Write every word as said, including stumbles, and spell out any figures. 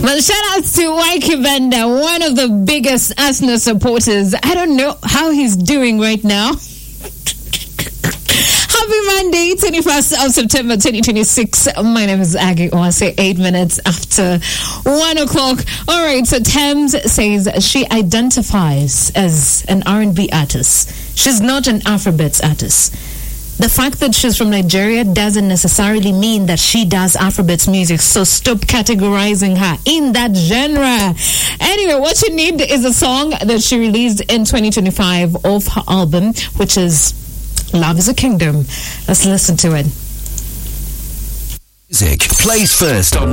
Well, shout out to Waiki Benda, one of the biggest Arsenal supporters. I don't know how he's doing right now. Happy Monday, twenty-first of September twenty twenty-six. My name is Aggie Owase, eight minutes after one o'clock. All right, so Thames says she identifies as an R and B artist. She's not an Afrobeats artist. The fact that she's from Nigeria doesn't necessarily mean that she does Afrobeats music, so stop categorizing her in that genre. Anyway, what you need is a song that she released in twenty twenty-five off her album, which is Love is a Kingdom. Let's listen to it. Music plays first on